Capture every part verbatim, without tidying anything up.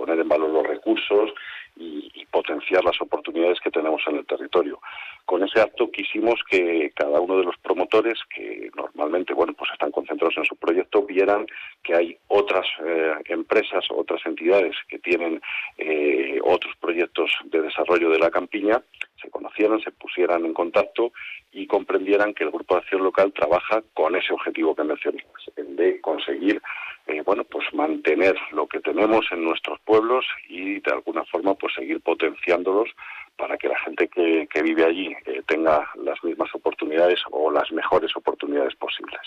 poner en valor los recursos y, y potenciar las oportunidades que tenemos en el territorio. Con ese acto quisimos que cada uno de los promotores, que normalmente bueno pues están concentrados en su proyecto, vieran que hay otras eh, empresas, otras entidades que tienen eh, otros proyectos de desarrollo de la campiña, se conocieran, se pusieran en contacto y comprendieran que el Grupo de Acción Local trabaja con ese objetivo que mencionas, el de conseguir eh, bueno pues mantener lo que tenemos en nuestros pueblos y de alguna forma pues seguir potenciándolos para que la gente que, que vive allí eh, tenga las mismas oportunidades o las mejores oportunidades posibles.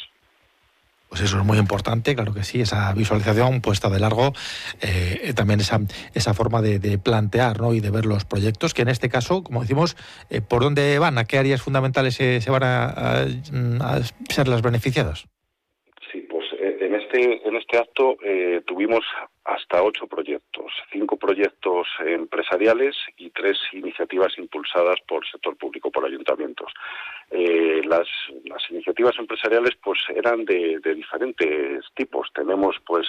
Pues eso es muy importante, claro que sí, esa visualización puesta de largo, eh, también esa esa forma de, de plantear, ¿no?, y de ver los proyectos, que en este caso, como decimos, eh, ¿por dónde van? ¿A qué áreas fundamentales se, se van a, a, a ser las beneficiadas? Sí, pues eh, en este en este acto eh, tuvimos hasta ocho proyectos, cinco proyectos empresariales y tres iniciativas impulsadas por sector público, por ayuntamientos. Eh, las, las iniciativas empresariales pues eran de, de diferentes tipos. Tenemos pues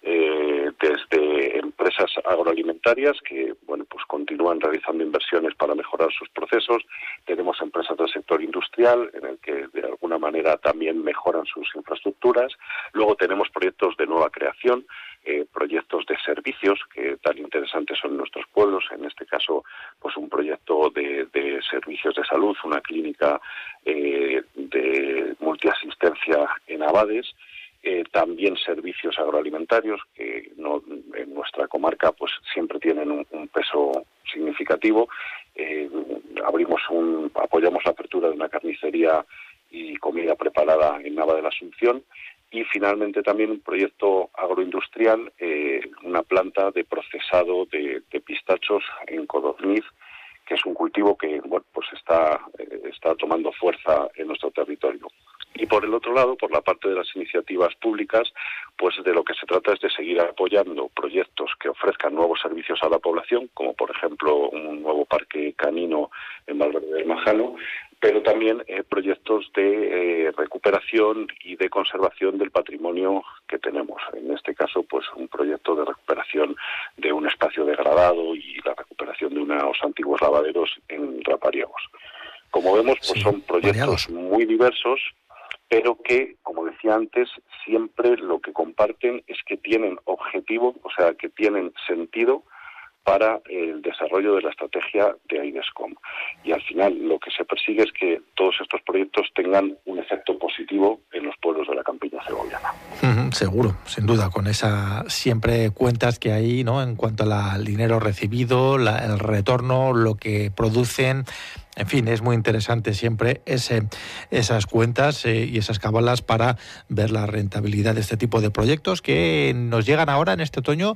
eh, desde empresas agroalimentarias que bueno pues continúan realizando inversiones para mejorar sus procesos. Tenemos empresas del sector industrial en el que de alguna manera también mejoran sus infraestructuras. Luego tenemos proyectos de nueva creación, eh, proyectos de servicios que tan interesantes son en nuestros pueblos. En este caso pues un proyecto de, de servicios de salud, una clínica Eh, de multiasistencia en Abades, eh, también servicios agroalimentarios que no, en nuestra comarca pues siempre tienen un, un peso significativo. Eh, abrimos un, apoyamos la apertura de una carnicería y comida preparada en Nava de la Asunción y finalmente también un proyecto agroindustrial, eh, una planta de procesado de, de pistachos en Codorniz, que es un cultivo que bueno pues está eh, está tomando fuerza en nuestro territorio. Y por el otro lado, por la parte de las iniciativas públicas, pues de lo que se trata es de seguir apoyando proyectos que ofrezcan nuevos servicios a la población, como por ejemplo un nuevo parque canino en Valverde del Majano, pero también eh, proyectos de eh, recuperación y de conservación del patrimonio que tenemos. En este caso, pues un proyecto de recuperación de un espacio degradado y la recuperación de unos antiguos lavaderos en Rapariegos. Como vemos, pues Sí, son proyectos variados. muy diversos, pero que, como decía antes, siempre lo que comparten es que tienen objetivo, o sea, que tienen sentido para el desarrollo de la estrategia de Aidescom. Y al final lo que se persigue es que todos estos proyectos tengan un efecto positivo en los pueblos de la campiña segoviana. Uh-huh, seguro, sin duda, con esa siempre cuentas que hay, ¿no?, en cuanto al dinero recibido, la, el retorno, lo que producen. En fin, es muy interesante siempre ese, esas cuentas eh, y esas cábalas para ver la rentabilidad de este tipo de proyectos que nos llegan ahora en este otoño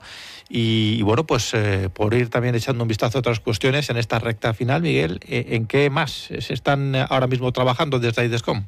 y, y bueno, pues eh, por ir también echando un vistazo a otras cuestiones en esta recta final, Miguel, eh, ¿en qué más se están ahora mismo trabajando desde Aidescom?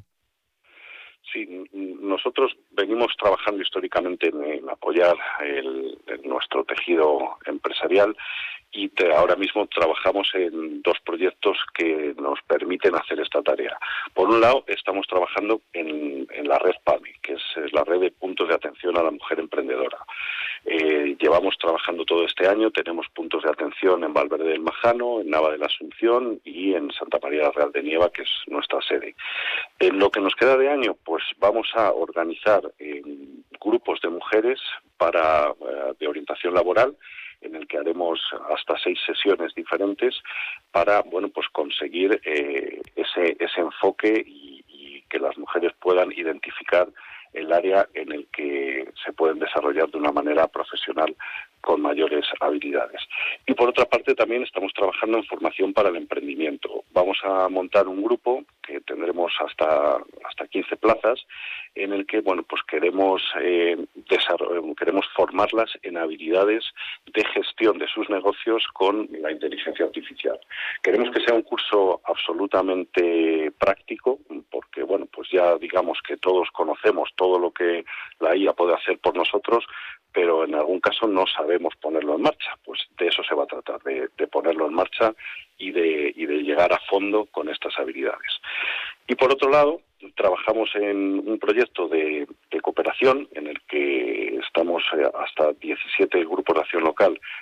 Sí, nosotros venimos trabajando históricamente en, en apoyar el, en nuestro tejido empresarial y te, ahora mismo trabajamos en dos proyectos que nos permiten hacer esta tarea. Por un lado, estamos trabajando en, en la red PAMI, que es la red de puntos de atención a la mujer emprendedora. Eh, llevamos trabajando todo este año, tenemos puntos de atención en Valverde del Majano, en Nava de la Asunción y en Santa María la Real de Nieva, que es nuestra sede. En lo que nos queda de año, pues vamos a organizar eh, grupos de mujeres para eh, de orientación laboral, en el que haremos hasta seis sesiones diferentes para bueno pues conseguir eh, ese ese enfoque y, y que las mujeres puedan identificar el área en el que se pueden desarrollar de una manera profesional con mayores habilidades. Y por otra parte también estamos trabajando en formación para el emprendimiento. Vamos a montar un grupo que tendremos hasta hasta quince plazas en el que bueno pues queremos eh, desarroll- queremos formarlas en habilidades de gestión de sus negocios con la inteligencia artificial. Queremos que sea un curso absolutamente práctico porque bueno pues ya digamos que todos conocemos todo lo que la I A puede hacer por nosotros, pero en algún caso no sabemos ponerlo en marcha. Pues de eso se va a tratar, de, de ponerlo en marcha y de, y de llegar a fondo con estas habilidades. Y por otro lado, trabajamos en un proyecto de, de cooperación en el que estamos eh, hasta diecisiete grupos de acción local